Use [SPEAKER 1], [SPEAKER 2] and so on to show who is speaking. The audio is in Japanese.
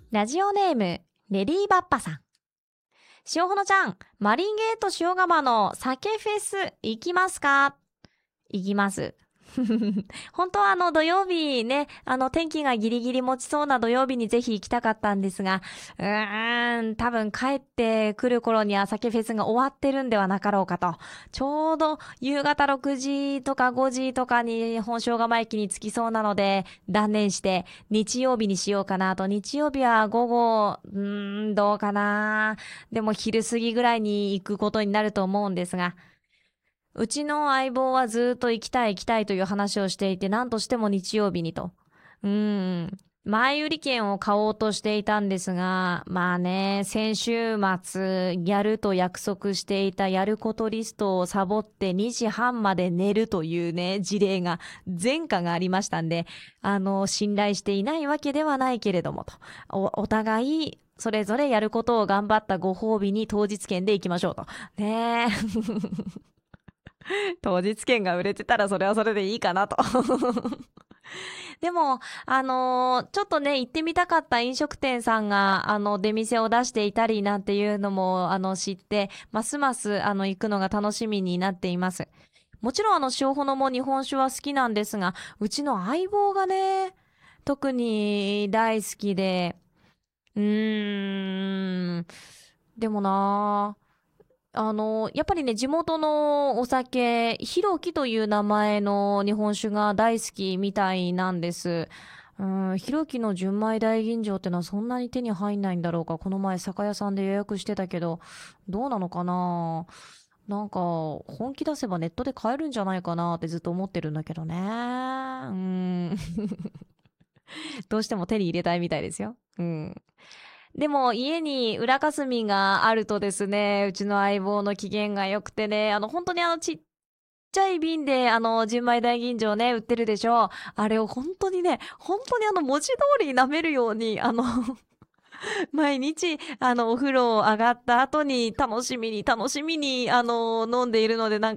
[SPEAKER 1] ラジオネーム、レディーバッパさん。塩ほのちゃん、マリンゲート塩釜の酒フェス行きますか？行きます。本当は土曜日ね、天気がギリギリ持ちそうな土曜日にぜひ行きたかったんですが、多分帰ってくる頃には酒フェスが終わってるんではなかろうかと。ちょうど夕方6時とか5時とかに本塩釜駅に着きそうなので、断念して日曜日にしようかなと。日曜日は午後、どうかな。でも昼過ぎぐらいに行くことになると思うんですが、うちの相棒はずっと行きたい行きたいという話をしていて、何としても日曜日にと。前売り券を買おうとしていたんですが、まあね、先週末、やると約束していたやることリストをサボって2時半まで寝るというね、事例が、前科がありましたんで、信頼していないわけではないけれどもと。お互い、それぞれやることを頑張ったご褒美に当日券で行きましょうと。ねえ。当日券が売れてたらそれはそれでいいかなと。でも、ちょっとね、行ってみたかった飲食店さんが、出店を出していたりなんていうのも、知って、ますます、行くのが楽しみになっています。もちろん、塩ほのも日本酒は好きなんですが、うちの相棒がね、特に大好きで、でもなぁ、やっぱりね、地元のお酒、ひろきという名前の日本酒が大好きみたいなんです。ひろきの純米大吟醸ってのはそんなに手に入んないんだろうか。この前酒屋さんで予約してたけど、どうなのかな。なんか、本気出せばネットで買えるんじゃないかなってずっと思ってるんだけどね。どうしても手に入れたいみたいですよ。でも家に裏霞があるとですね、うちの相棒の機嫌が良くてね、本当にちっちゃい瓶で純米大吟醸ね、売ってるでしょ。あれを本当にね、本当に文字通り舐めるように、毎日、お風呂上がった後に楽しみに、飲んでいるので、なんか